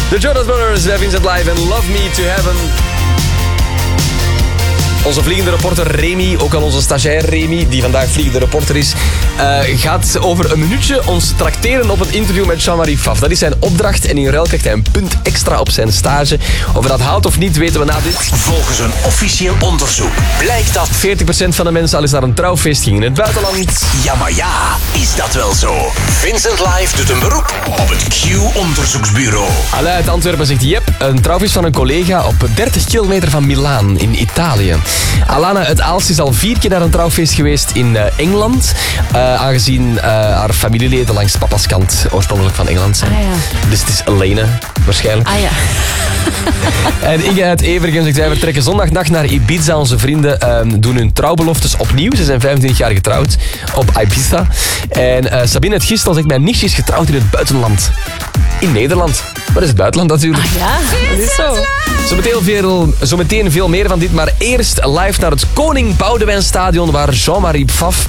De Jonas Brothers, Vincent Live en Love Me to Heaven. Onze vliegende reporter Remy, ook al onze stagiair Remy, die vandaag vliegende reporter is, gaat over een minuutje ons trakteren op een interview met Jean-Marie Pfaff. Dat is zijn opdracht en in ruil krijgt hij een punt extra op zijn stage. Of hij dat haalt of niet, weten we na dit. Volgens een officieel onderzoek blijkt dat 40% van de mensen al eens naar een trouwfeest ging in het buitenland. Ja, maar ja, is dat wel zo? Vincent Live doet een beroep op het Q-onderzoeksbureau. Alain uit Antwerpen zegt, yep, een trouwfeest van een collega op 30 kilometer van Milaan in Italië. Alana uit Aalst is al 4 keer naar een trouwfeest geweest in Engeland. Aangezien haar familieleden langs papa's kant oorspronkelijk van Engeland zijn. Ah, ja. Dus het is Elena, waarschijnlijk. Ah ja. En Inge uit Evergem zegt, wij vertrekken zondagnacht naar Ibiza. Onze vrienden doen hun trouwbeloftes opnieuw. Ze zijn 25 jaar getrouwd op Ibiza. En Sabine uit Gistel zegt, mijn nichtje is getrouwd in het buitenland. In Nederland. Wat is het buitenland natuurlijk? Ah ja, dat is zo. Zometeen veel meer van dit, maar eerst live naar het Koning Boudewijnstadion, waar Jean-Marie Pfaff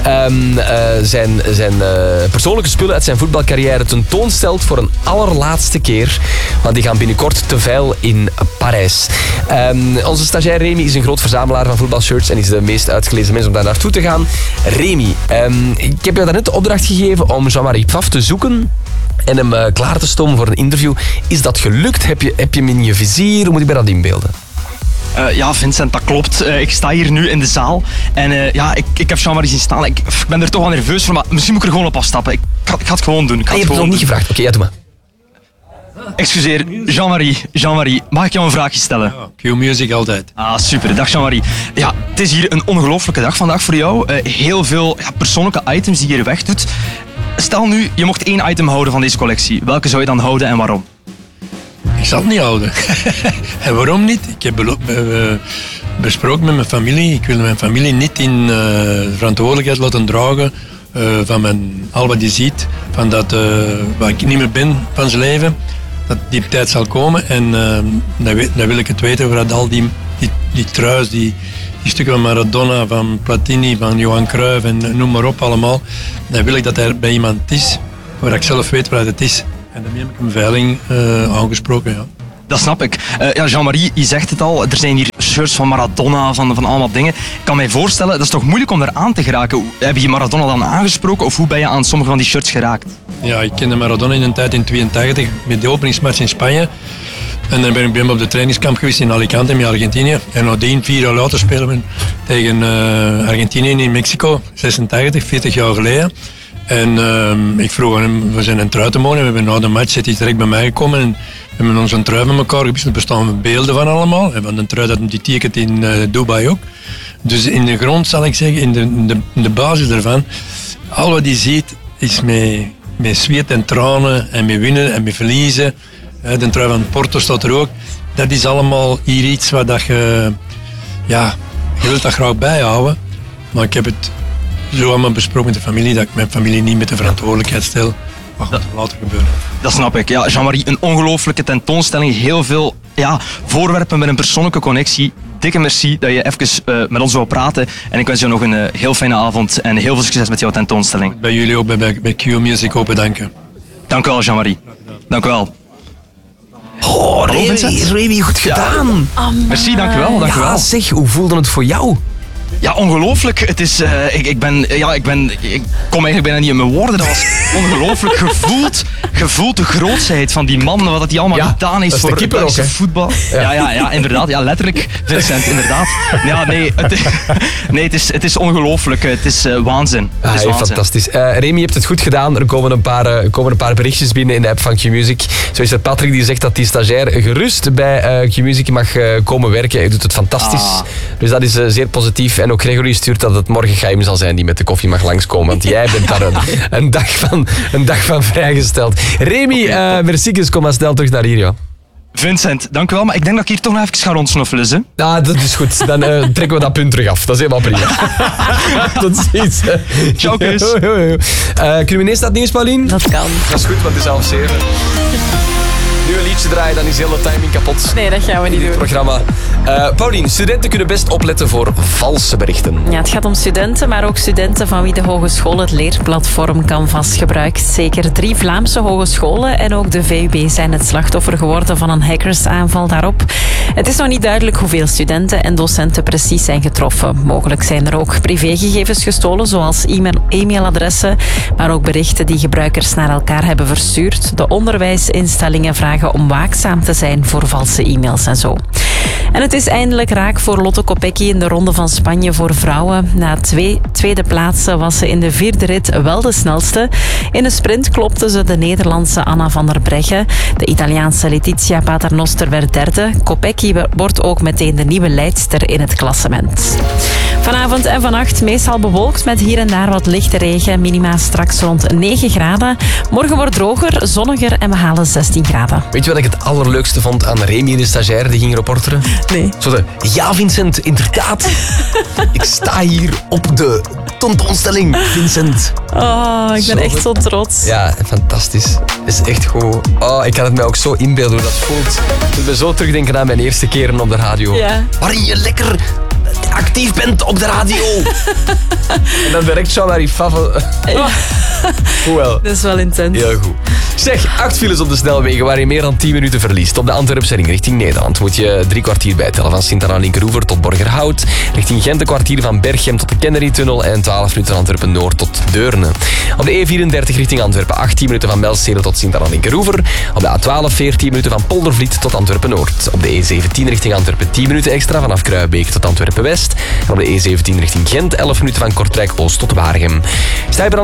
zijn persoonlijke spullen uit zijn voetbalcarrière tentoonstelt voor een allerlaatste keer. Want die gaan binnenkort te veil in Parijs. Onze stagiair Remy is een groot verzamelaar van voetbalshirts en is de meest uitgelezen mens om daar naartoe te gaan. Remy, ik heb jou daarnet de opdracht gegeven om Jean-Marie Pfaff te zoeken en hem klaar te stomen voor een interview. Is dat gelukt? Heb je hem in je vizier? Hoe moet ik me dat inbeelden? Ja, Vincent, dat klopt. Ik sta hier nu in de zaal. En ik heb Jean-Marie zien staan. Ik ben er toch wel nerveus voor, maar misschien moet ik er gewoon op afstappen. Ik ga het gewoon doen. Je hebt het nog niet gevraagd. Oké, ja, doe maar. Excuseer, Jean-Marie, mag ik jou een vraagje stellen? Ja, Q-music altijd. Ah, super. Dag Jean-Marie. Ja, het is hier een ongelofelijke dag vandaag voor jou. Heel veel persoonlijke items die je hier weg doet. Stel nu, je mocht 1 item houden van deze collectie. Welke zou je dan houden en waarom? Ik zal het niet houden. En waarom niet? Ik heb besproken met mijn familie. Ik wil mijn familie niet in verantwoordelijkheid laten dragen van al wat je ziet. Van dat wat ik niet meer ben van zijn leven. Dat die tijd zal komen. En dan wil ik het weten over al die truis, die stukken van Maradona, van Platini, van Johan Cruijff en noem maar op allemaal. Dan wil ik dat er bij iemand is, waar ik zelf weet wat het is. En daarmee heb ik een veiling aangesproken, ja. Dat snap ik. Jean-Marie, je zegt het al, er zijn hier shirts van Maradona, van allemaal dingen. Ik kan mij voorstellen, dat is toch moeilijk om daar aan te geraken. Heb je Maradona dan aangesproken of hoe ben je aan sommige van die shirts geraakt? Ja, ik kende Maradona in een tijd in 82 met de openingsmatch in Spanje. En dan ben ik op de trainingskamp geweest in Alicante met Argentinië. En nadien 4 jaar later spelen we tegen Argentinië in Mexico, 86, 40 jaar geleden. En ik vroeg aan hem, we zijn een trui te mogen. We hebben na de match is hij direct bij mij gekomen en we hebben onze trui met elkaar gewisseld. Er bestaan beelden van allemaal. En van de trui dat hij die tekent in Dubai ook. Dus in de grond zal ik zeggen, in de basis daarvan, al wat hij ziet is met zweet en tranen en met winnen en met verliezen. De trui van Porto staat er ook. Dat is allemaal hier iets wat dat je wilt dat graag bijhouden. Maar ik heb het zo allemaal besproken met de familie, dat ik mijn familie niet met de verantwoordelijkheid stel. Wat gaat er later gebeuren? Dat snap ik. Ja, Jean-Marie, een ongelooflijke tentoonstelling. Heel veel voorwerpen met een persoonlijke connectie. Dikke merci dat je even met ons wou praten. En ik wens je nog een heel fijne avond en heel veel succes met jouw tentoonstelling. Bij jullie ook, bij Q-music ook bedanken. Dank u wel, Jean-Marie. Dank u wel. Oh, Remy, goed gedaan. Ja. Merci, dank u wel. Ja, zeg, hoe voelde het voor jou? Ja, ongelooflijk. Het is, ik kom eigenlijk bijna niet in mijn woorden. Dat was ongelooflijk. Gevoeld de grootsheid van die man, wat hij allemaal gedaan heeft voor Belgische voetbal. Ja, inderdaad. Ja, letterlijk, Vincent, inderdaad. Ja, nee, het is ongelooflijk. Het is waanzin. Het is waanzin. Fantastisch. Remy, je hebt het goed gedaan. Er komen een paar berichtjes binnen in de app van Q-Music. Zo is er Patrick die zegt dat die stagiair gerust bij Q-Music mag komen werken. Hij doet het fantastisch. Dus dat is zeer positief. En ook Gregory stuurt dat het morgen Chaim zal zijn die met de koffie mag langskomen. Want jij bent daar een dag van vrijgesteld. Remy, merci, kom maar snel terug naar hier, ja. Vincent, dank u wel. Maar ik denk dat ik hier toch nog even ga rondsnuffelen. Hè? Ja, dat is goed. Dan trekken we dat punt terug af. Dat is helemaal prima. Tot ziens. Ciao, Chris. Kunnen we ineens dat nieuws, Paulien? Dat kan. Dat is goed, want het is 6:30. nu een liedje draaien, dan is heel de timing kapot. Nee, dat gaan we niet In dit doen. programma. Paulien, studenten kunnen best opletten voor valse berichten. Ja, het gaat om studenten, maar ook studenten van wie de hogeschool het leerplatform Canvas gebruikt. Zeker 3 Vlaamse hogescholen en ook de VUB zijn het slachtoffer geworden van een hackersaanval daarop. Het is nog niet duidelijk hoeveel studenten en docenten precies zijn getroffen. Mogelijk zijn er ook privégegevens gestolen, zoals e-mailadressen, maar ook berichten die gebruikers naar elkaar hebben verstuurd. De onderwijsinstellingen vragen om waakzaam te zijn voor valse e-mails en zo. En het is eindelijk raak voor Lotte Kopecky in de Ronde van Spanje voor vrouwen. Na 2 tweede plaatsen was ze in de 4e rit wel de snelste. In de sprint klopte ze de Nederlandse Anna van der Breggen. De Italiaanse Letizia Paternoster werd 3e. Kopecky wordt ook meteen de nieuwe leidster in het klassement. Vanavond en vannacht meestal bewolkt met hier en daar wat lichte regen. Minima straks rond 9 graden. Morgen wordt droger, zonniger en we halen 16 graden. Weet je wat ik het allerleukste vond aan Remy, de stagiair, die ging reporteren? Nee. Zo de, ja Vincent, inderdaad. Ik sta hier op de tentoonstelling, Vincent. Oh, ik ben echt zo trots. Ja, fantastisch. Het is echt goed. Oh, ik kan het mij ook zo inbeelden hoe dat voelt. Ik moet me zo terugdenken aan mijn eerste keren op de radio. Ja. Waarin je lekker actief bent op de radio. En dan direct Jean-Marie Favre. Hoewel. Dat is wel intens. Heel goed. Zeg, 8 files op de snelwegen waar je meer dan 10 minuten verliest. Op de Antwerpse ring richting Nederland moet je 3 kwartier bijtellen. Van Sint-Anna-Linkeroever tot Borgerhout. Richting Gent een kwartier van Berchem tot de Kennedy-tunnel. En 12 minuten Antwerpen-Noord tot Deurne. Op de E34 richting Antwerpen 18 minuten van Belstede tot Sint-Anna-Linkeroever. Op de A12 14 minuten van Poldervliet tot Antwerpen-Noord. Op de E17 richting Antwerpen 10 minuten extra vanaf Kruibeek tot Antwerpen-West. En op de E17 richting Gent 11 minuten van Kortrijk-Oost tot Waregem. Sta je